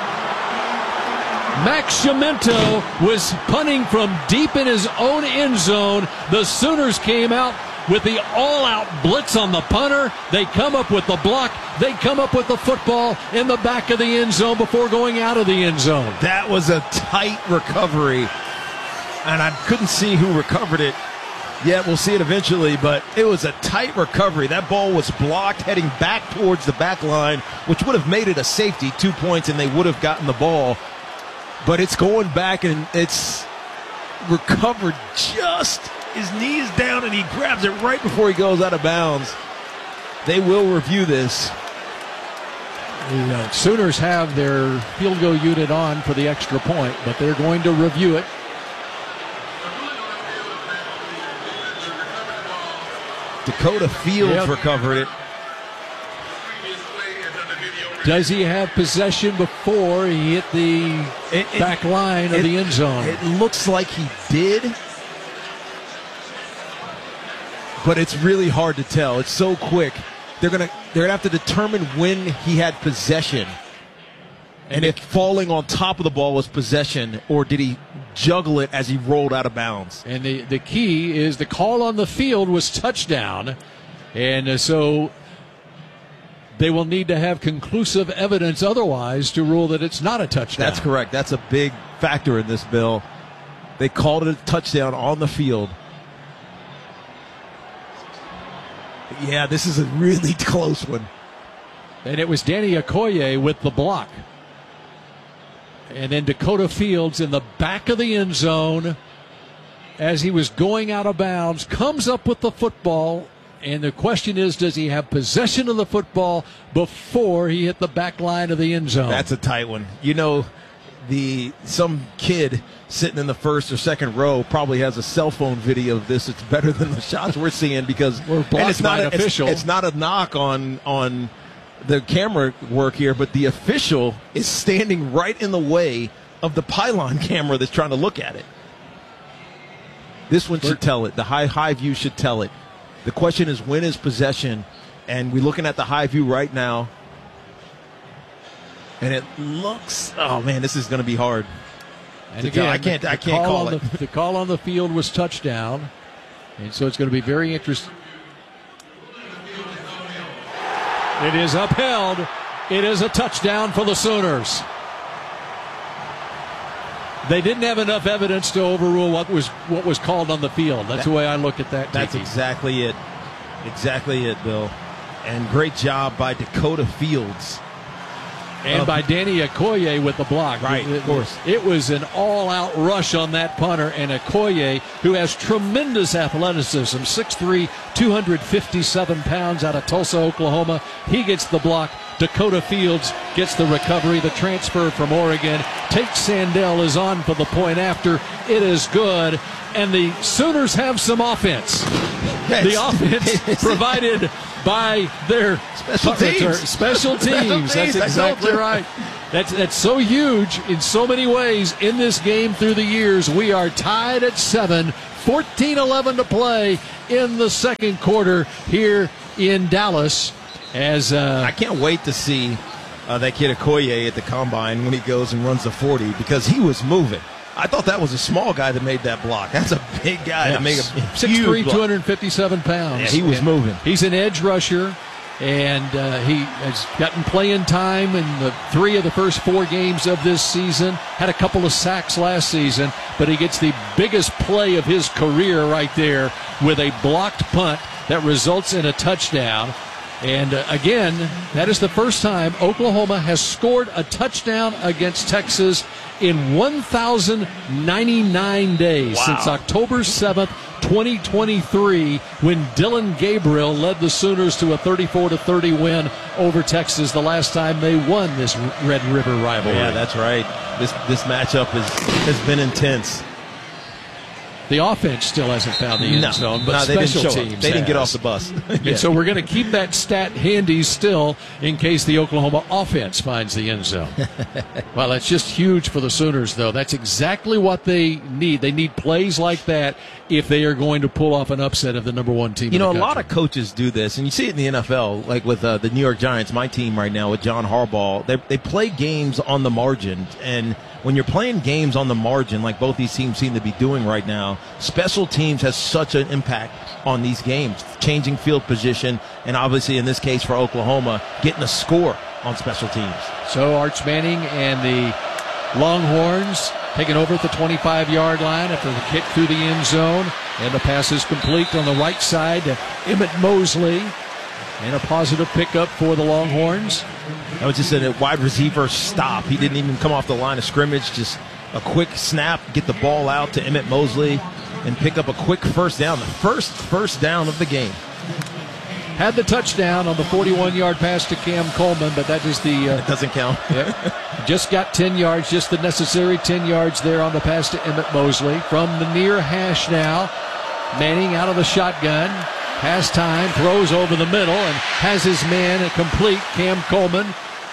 Max Chiamento was punting from deep in his own end zone. The Sooners came out with the all-out blitz on the punter. They come up with the block. They come up with the football in the back of the end zone before going out of the end zone. That was a tight recovery, and I couldn't see who recovered it. Yeah, we'll see it eventually, but it was a tight recovery. That ball was blocked heading back towards the back line, which would have made it a safety, 2 points, and they would have gotten the ball. But it's going back, and it's recovered just his knees down, and he grabs it right before he goes out of bounds. They will review this. The Sooners have their field goal unit on for the extra point, but they're going to review it. Dakota Fields recovered it. Does he have possession before he hit the back line of the end zone? It looks like he did, but it's really hard to tell. It's so quick. They're gonna have to determine when he had possession, and if falling on top of the ball was possession, or did he juggle it as he rolled out of bounds. And the key is the call on the field was touchdown, and so they will need to have conclusive evidence otherwise to rule that it's not a touchdown. That's correct. That's a big factor in this, Bill. They called it a touchdown on the field. Yeah, this is a really close one. And it was Danny Okoye with the block. And then Dakota Fields in the back of the end zone as he was going out of bounds, comes up with the football. And the question is, does he have possession of the football before he hit the back line of the end zone? That's a tight one. You know, some kid sitting in the first or second row probably has a cell phone video of this. It's better than the shots we're seeing because we're blocked by an official. It's not a knock on the camera work here, but the official is standing right in the way of the pylon camera that's trying to look at it. This one should tell it. The high view should tell it. The question is, when is possession? And we're looking at the high view right now. And it looks, oh man, this is going to be hard. And again, I can't call it. The call on the field was touchdown. And so it's going to be very interesting. It is upheld. It is a touchdown for the Sooners. They didn't have enough evidence to overrule what was called on the field. That's the way I look at that. That's exactly it. Exactly it, Bill. And great job by Dakota Fields. And by Danny Okoye with the block. Right, of course. It was an all-out rush on that punter, and Okoye, who has tremendous athleticism, 6'3", 257 pounds out of Tulsa, Oklahoma. He gets the block. Dakota Fields gets the recovery. The transfer from Oregon. Tate Sandell is on for the point after. It is good. And the Sooners have some offense. The offense provided by their special teams. Special teams. That's exactly right. That's so huge in so many ways in this game through the years. We are tied at 7, 14-11 to play in the second quarter here in Dallas. As I can't wait to see that kid Okoye at the combine when he goes and runs the 40 because he was moving. I thought that was a small guy that made that block. That's a big guy to make a 6'3", 257 pounds. Yeah, he was moving. He's an edge rusher, and he has gotten playing time in the 3 of the first 4 games of this season. Had a couple of sacks last season, but he gets the biggest play of his career right there with a blocked punt that results in a touchdown. And again, that is the first time Oklahoma has scored a touchdown against Texas in 1,099 days since October 7th, 2023, when Dylan Gabriel led the Sooners to a 34-30 win over Texas the last time they won this Red River rivalry. Yeah, that's right. This matchup has been intense. The offense still hasn't found the end zone, but special teams They didn't get off the bus. And so we're going to keep that stat handy still in case the Oklahoma offense finds the end zone. Well, that's just huge for the Sooners, though. That's exactly what they need. They need plays like that if they are going to pull off an upset of the number 1 team in the country. A lot of coaches do this, and you see it in the NFL, like with the New York Giants, my team right now with John Harbaugh. They play games on the margin, and when you're playing games on the margin like both these teams seem to be doing right now, special teams has such an impact on these games, changing field position, and obviously in this case for Oklahoma, getting a score on special teams. So Arch Manning and the Longhorns taking over at the 25-yard line after the kick through the end zone, and the pass is complete on the right side to Emmett Mosley. And a positive pickup for the Longhorns. That was just a wide receiver stop. He didn't even come off the line of scrimmage. Just a quick snap, get the ball out to Emmett Mosley, and pick up a quick first down. The first down of the game. Had the touchdown on the 41-yard pass to Cam Coleman, but that is the... it doesn't count. Just got 10 yards, just the necessary 10 yards there on the pass to Emmett Mosley. From the near hash now, Manning out of the shotgun. Pass time, throws over the middle, and has his man complete, Cam Coleman.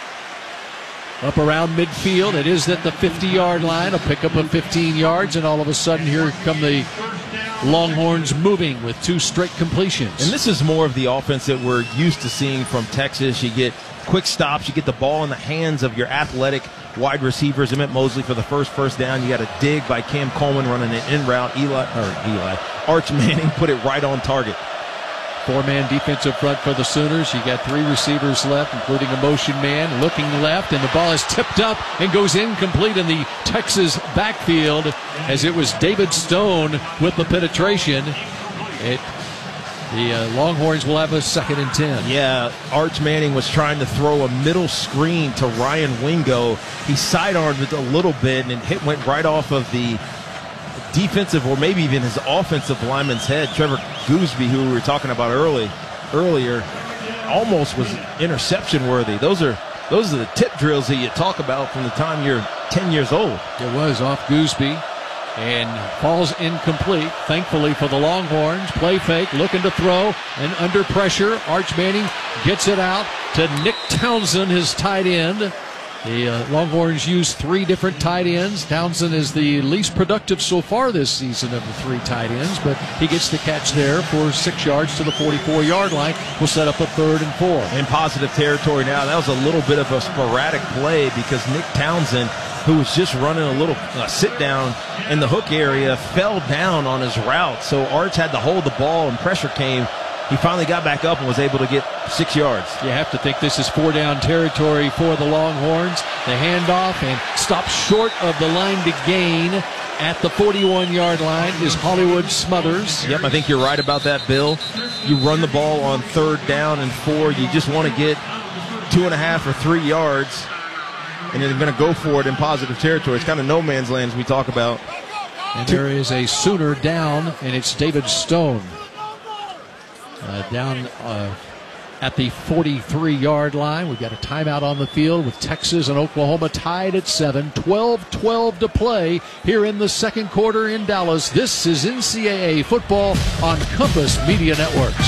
Up around midfield. It is at the 50-yard line, a pickup of 15 yards, and all of a sudden here come the Longhorns moving with 2 straight completions. And this is more of the offense that we're used to seeing from Texas. You get quick stops, you get the ball in the hands of your athletic wide receivers. Emmett Mosley for the first down. You got a dig by Cam Coleman running an in route. Arch Manning put it right on target. 4-man defensive front for the Sooners. You got 3 receivers left, including a motion man looking left, and the ball is tipped up and goes incomplete in the Texas backfield as it was David Stone with the penetration. The Longhorns will have a 2nd and 10. Yeah, Arch Manning was trying to throw a middle screen to Ryan Wingo. He sidearmed it a little bit, and it went right off of the defensive or maybe even his offensive lineman's head. Trevor Gooseby, who we were talking about earlier, almost was interception worthy. Those are the tip drills that you talk about from the time you're 10 years old. It was off Gooseby and falls incomplete. Thankfully for the Longhorns, play fake, looking to throw, and under pressure, Arch Manning gets it out to Nick Townsend, his tight end. The Longhorns use 3 different tight ends. Townsend is the least productive so far this season of the 3 tight ends, but he gets the catch there for 6 yards to the 44-yard line. We'll set up a 3rd and 4. In positive territory now. That was a little bit of a sporadic play because Nick Townsend, who was just running a little sit-down in the hook area, fell down on his route. So Arch had to hold the ball and pressure came. He finally got back up and was able to get 6 yards. You have to think this is 4-down territory for the Longhorns. The handoff and stopped short of the line to gain at the 41-yard line is Hollywood Smothers. Yep, I think you're right about that, Bill. You run the ball on 3rd down and 4. You just want to get 2.5 or 3 yards. and they're going to go for it in positive territory. It's kind of no man's land as we talk about. And there is a Sooner down, and it's David Stone. Down at the 43-yard line. We've got a timeout on the field with Texas and Oklahoma tied at 7. 12-12 to play here in the second quarter in Dallas. This is NCAA football on Compass Media Networks.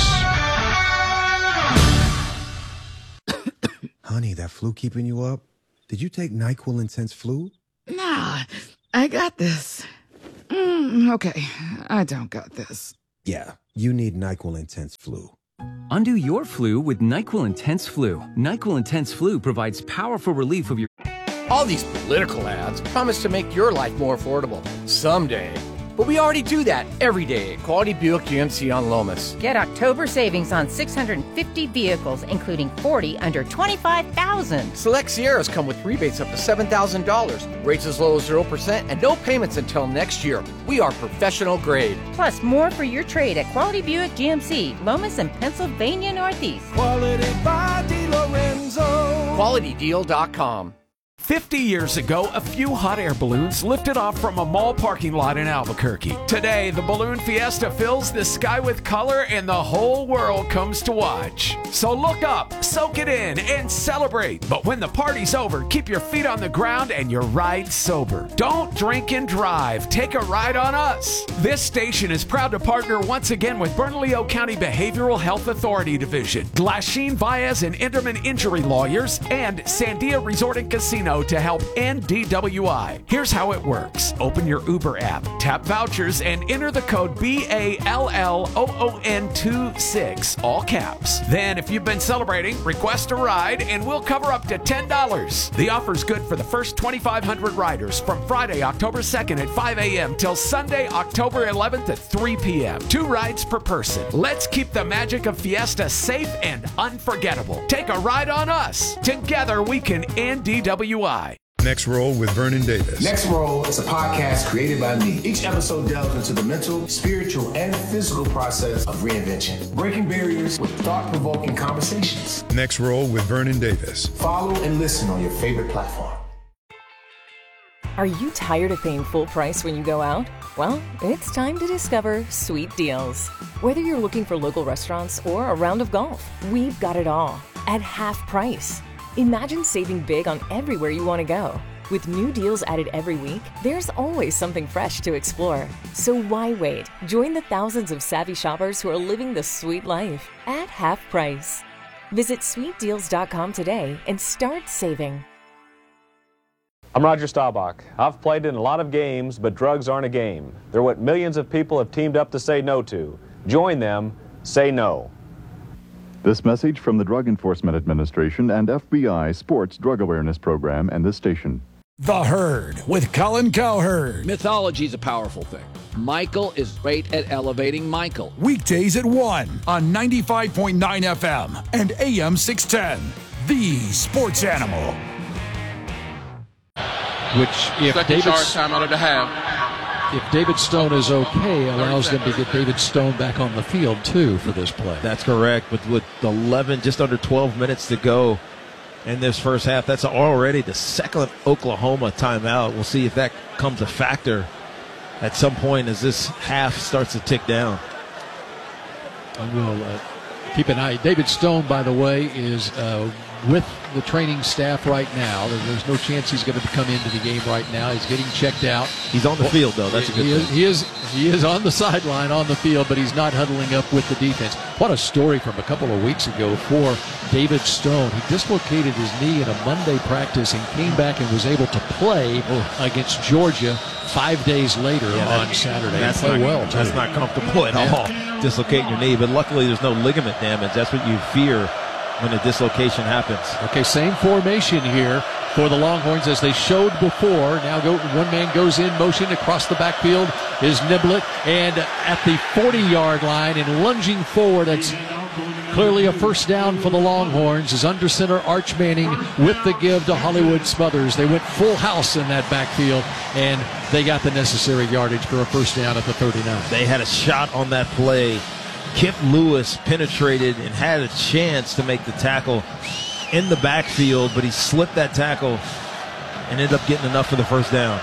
Honey, that flu keeping you up? Did you take NyQuil Intense Flu? Nah, I got this. Okay, I don't got this. Yeah, you need NyQuil Intense Flu. Undo your flu with NyQuil Intense Flu. NyQuil Intense Flu provides powerful relief of your... All these political ads promise to make your life more affordable. Someday. But we already do that every day at Quality Buick GMC on Lomas. Get October savings on 650 vehicles, including 40 under $25,000. Select Sierras come with rebates up to $7,000. Rates as low as 0% and no payments until next year. We are professional grade. Plus more for your trade at Quality Buick GMC, Lomas and Pennsylvania Northeast. Quality by DiLorenzo. QualityDeal.com. 50 years ago, a few hot air balloons lifted off from a mall parking lot in Albuquerque. Today, the Balloon Fiesta fills the sky with color and the whole world comes to watch. So look up, soak it in, and celebrate. But when the party's over, keep your feet on the ground and your ride sober. Don't drink and drive. Take a ride on us. This station is proud to partner once again with Bernalillo County Behavioral Health Authority Division, Glasheen Baez and Enderman Injury Lawyers, and Sandia Resort and Casino to help end DWI. Here's how it works. Open your Uber app, tap vouchers, and enter the code BALLOON26, all caps. Then, if you've been celebrating, request a ride, and we'll cover up to $10. The offer's good for the first 2,500 riders from Friday, October 2nd at 5 a.m. till Sunday, October 11th at 3 p.m. 2 rides per person. Let's keep the magic of Fiesta safe and unforgettable. Take a ride on us. Together, we can end DWI. Next Roll with Vernon Davis. Next Roll is a podcast created by me. Each episode delves into the mental, spiritual, and physical process of reinvention, breaking barriers with thought-provoking conversations. Next Roll with Vernon Davis. Follow and listen on your favorite platform. Are you tired of paying full price when you go out? Well, it's time to discover Sweet Deals. Whether you're looking for local restaurants or a round of golf, we've got it all at half price. Imagine saving big on everywhere you want to go. With new deals added every week, there's always something fresh to explore. So why wait? Join the thousands of savvy shoppers who are living the sweet life at half price. Visit sweetdeals.com today and start saving. I'm Roger Staubach. I've played in a lot of games, but drugs aren't a game. They're what millions of people have teamed up to say no to. Join them. Say no. This message from the Drug Enforcement Administration and FBI Sports Drug Awareness Program and this station. The Herd with Colin Cowherd. Mythology is a powerful thing. Michael is great at elevating Michael. Weekdays at 1 on 95.9 FM and AM 610. The Sports Animal. Which, if David Stone is okay, allows them to get David Stone back on the field, too, for this play. That's correct. But with 11, just under 12 minutes to go in this first half, that's already the second Oklahoma timeout. We'll see if that comes a factor at some point as this half starts to tick down. And we'll keep an eye. David Stone, by the way, is with the training staff right now. There's no chance he's going to come into the game right now. He's getting checked out. He's on the field, though. That's a good thing. He is on the sideline on the field, but he's not huddling up with the defense. What a story from a couple of weeks ago for David Stone. He dislocated his knee in a Monday practice and came back and was able to play against Georgia 5 days later on Saturday. That's not comfortable at all, dislocating your knee. But luckily there's no ligament damage. That's what you fear when a dislocation happens. Okay, same formation here for the Longhorns as they showed before. Now one man goes in motion across the backfield is Niblett, and at the 40-yard line and lunging forward, that's clearly a first down for the Longhorns, is under center Arch Manning with the give to Hollywood Smothers. They went full house in that backfield, and they got the necessary yardage for a first down at the 39. They had a shot on that play. Kip Lewis penetrated and had a chance to make the tackle in the backfield, but he slipped that tackle and ended up getting enough for the first down.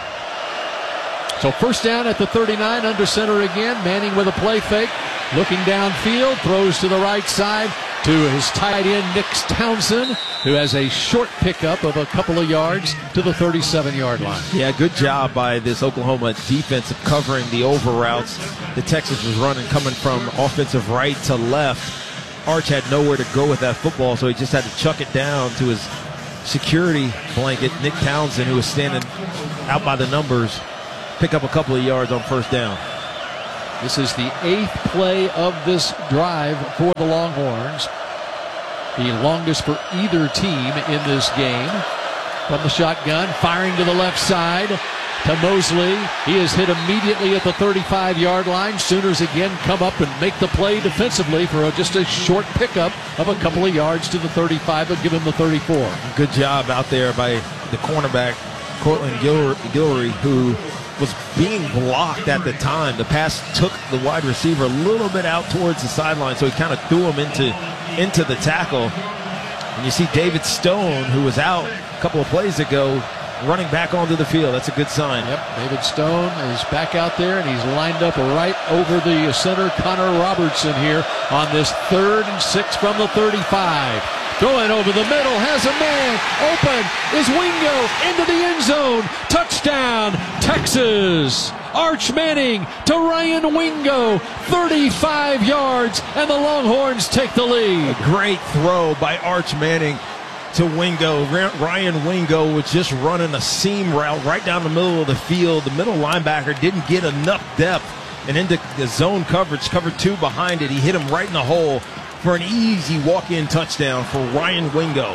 So first down at the 39, under center again. Manning with a play fake, looking downfield, throws to the right side to his tight end, Nick Townsend, who has a short pickup of a couple of yards to the 37-yard line. Yeah, good job by this Oklahoma defense of covering the over routes that Texas was running, coming from offensive right to left. Arch had nowhere to go with that football, so he just had to chuck it down to his security blanket, Nick Townsend, who was standing out by the numbers, pick up a couple of yards on first down. This is the 8th play of this drive for the Longhorns. The longest for either team in this game. From the shotgun, firing to the left side to Mosley. He is hit immediately at the 35-yard line. Sooners again come up and make the play defensively for just a short pickup of a couple of yards to the 35, but give him the 34. Good job out there by the cornerback, Cortland Guillory, who was being blocked at the time. The pass took the wide receiver a little bit out towards the sideline, so he kind of threw him into the tackle. And you see David Stone, who was out a couple of plays ago, running back onto the field. That's a good sign. Yep, David Stone is back out there, and he's lined up right over the center, Connor Robertson, here on this 3rd and 6 from the 35. Throwing over the middle, has a man open, is Wingo into the end zone. Touchdown, Texas. Arch Manning to Ryan Wingo, 35 yards, and the Longhorns take the lead. A great throw by Arch Manning to Wingo. Ryan Wingo was just running a seam route right down the middle of the field. The middle linebacker didn't get enough depth, and into the zone coverage, covered 2 behind it. He hit him right in the hole for an easy walk-in touchdown for Ryan Wingo.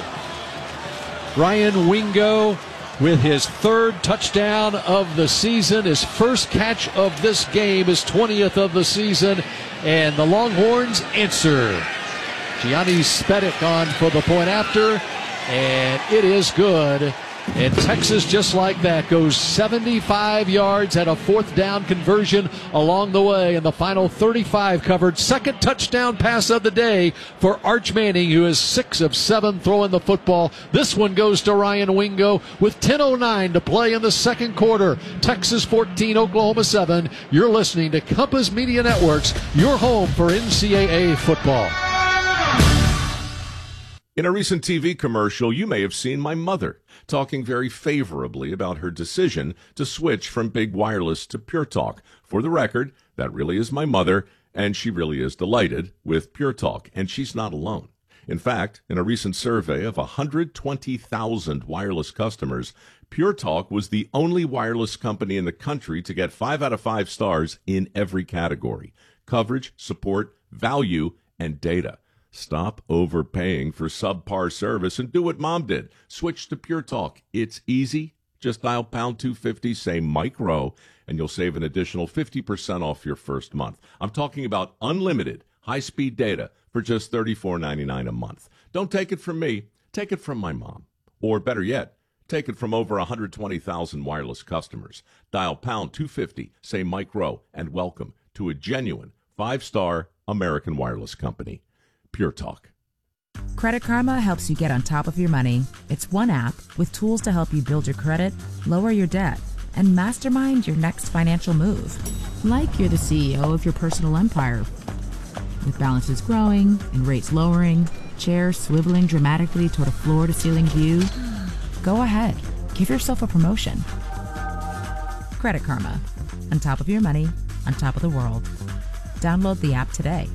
Ryan Wingo with his 3rd touchdown of the season, his first catch of this game, his 20th of the season, and the Longhorns answer. Gianni Spedic on for the point after, and it is good. And Texas, just like that, goes 75 yards, had a 4th down conversion along the way, and the final 35 covered. 2nd touchdown pass of the day for Arch Manning, who is 6 of 7 throwing the football. This one goes to Ryan Wingo with 10:09 to play in the 2nd quarter. Texas 14, Oklahoma 7. You're listening to Compass Media Networks, your home for NCAA football. In a recent TV commercial, you may have seen my mother talking very favorably about her decision to switch from Big Wireless to Pure Talk. For the record, that really is my mother, and she really is delighted with Pure Talk, and she's not alone. In fact, in a recent survey of 120,000 wireless customers, Pure Talk was the only wireless company in the country to get 5 out of 5 stars in every category: coverage, support, value, and data. Stop overpaying for subpar service and do what Mom did. Switch to Pure Talk. It's easy. Just dial pound 250, say Mike Rowe, and you'll save an additional 50% off your first month. I'm talking about unlimited high-speed data for just $34.99 a month. Don't take it from me. Take it from my mom. Or better yet, take it from over 120,000 wireless customers. Dial pound 250, say Mike Rowe, and welcome to a genuine 5-star American wireless company. Pure Talk. Credit Karma helps you get on top of your money. It's one app with tools to help you build your credit, lower your debt, and mastermind your next financial move. Like you're the CEO of your personal empire. With balances growing and rates lowering, chairs swiveling dramatically toward a floor-to-ceiling view, go ahead, give yourself a promotion. Credit Karma. On top of your money, on top of the world. Download the app today.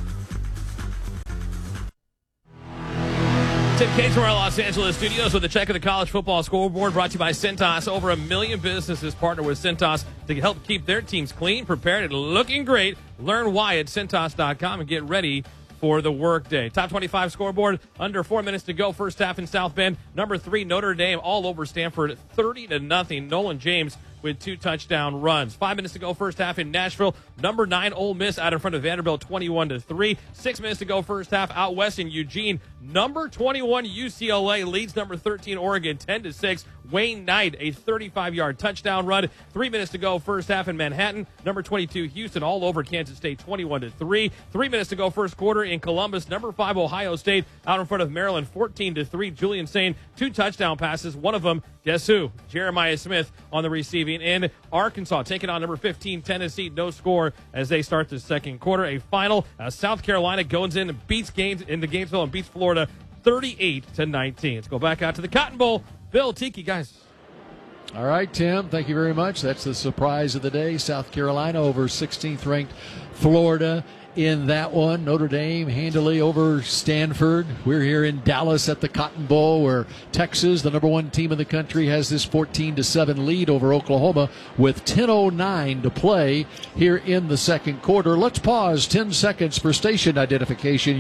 Tim Cates from our Los Angeles studios with a check of the college football scoreboard brought to you by Cintas. Over 1 million businesses partner with Cintas to help keep their teams clean, prepared, and looking great. Learn why at Cintas.com and get ready for the workday. Top 25 scoreboard, under 4 minutes to go. First half in South Bend. Number 3, Notre Dame all over Stanford, 30-0. Nolan James with 2 touchdown runs. 5 minutes to go first half in Nashville. Number 9 Ole Miss out in front of Vanderbilt 21-3. 6 minutes to go first half out west in Eugene. Number 21 UCLA leads number 13 Oregon 10-6. Wayne Knight, a 35-yard touchdown run. 3 minutes to go first half in Manhattan. Number 22 Houston all over Kansas State 21-3. 3 minutes to go first quarter in Columbus. Number 5 Ohio State out in front of Maryland 14-3. Julian Sain, 2 touchdown passes. One of them, guess who? Jeremiah Smith on the receiving end. Arkansas taking on number 15 Tennessee. No score as they start the second quarter. A final, South Carolina goes in and beats into Gainesville and beats Florida 38-19. Let's go back out to the Cotton Bowl. Bill, Tiki, guys. All right, Tim, thank you very much. That's the surprise of the day. South Carolina over 16th ranked Florida in that one. Notre Dame handily over Stanford. We're here in Dallas at the Cotton Bowl, where Texas, the number 1 team in the country, has this 14-7 lead over Oklahoma with 10:09 to play here in the second quarter. Let's pause 10 seconds for station identification.